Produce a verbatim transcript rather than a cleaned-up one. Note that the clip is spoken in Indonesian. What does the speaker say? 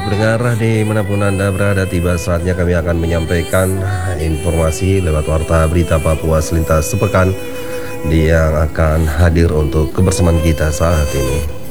pendengar dimanapun Anda berada, tiba saatnya kami akan menyampaikan informasi lewat Warta Berita Papua Selintas Sepekan yang akan hadir untuk kebersamaan kita saat ini.